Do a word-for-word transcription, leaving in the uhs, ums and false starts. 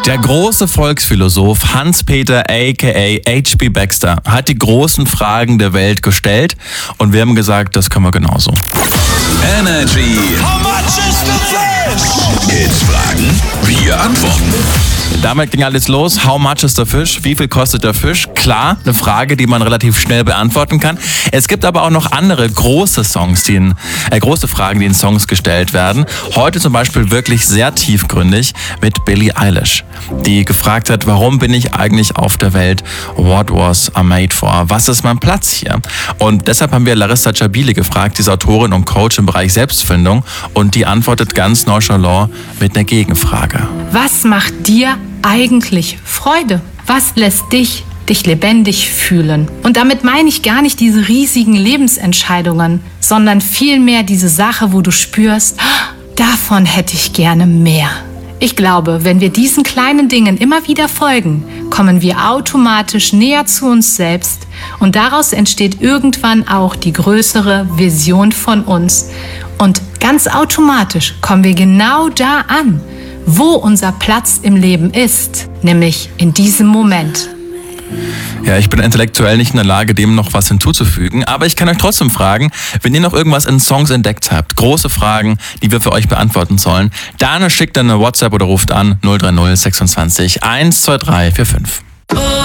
Der große Volksphilosoph Hans-Peter aka H P Baxter hat die großen Fragen der Welt gestellt und wir haben gesagt, das können wir genauso. Energy. How much is the fish? Kids fragen, wir antworten. Damit ging alles los. How much is the fish? Wie viel kostet der Fisch? Klar, eine Frage, die man relativ schnell beantworten kann. Es gibt aber auch noch andere große Songs, die in, äh, große Fragen, die in Songs gestellt werden. Heute zum Beispiel wirklich sehr tiefgründig mit Billie Eilish, die gefragt hat, warum bin ich eigentlich auf der Welt? What was I made for? Was ist mein Platz hier? Und deshalb haben wir Larissa Chabili gefragt, diese Autorin und Coach im Bereich Selbstfindung, und die antwortet ganz nonchalant mit einer Gegenfrage. Was macht dir eigentlich Freude? Was lässt dich dich lebendig fühlen? Und damit meine ich gar nicht diese riesigen Lebensentscheidungen, sondern vielmehr diese Sache, wo du spürst, davon hätte ich gerne mehr. Ich glaube, wenn wir diesen kleinen Dingen immer wieder folgen, kommen wir automatisch näher zu uns selbst und daraus entsteht irgendwann auch die größere Vision von uns. Und ganz automatisch kommen wir genau da an, wo unser Platz im Leben ist, nämlich in diesem Moment. Ja, ich bin intellektuell nicht in der Lage, dem noch was hinzuzufügen, aber ich kann euch trotzdem fragen, wenn ihr noch irgendwas in Songs entdeckt habt, große Fragen, die wir für euch beantworten sollen, dann schickt dann eine WhatsApp oder ruft an null drei null sechsundzwanzig eins zwei drei vier fünf.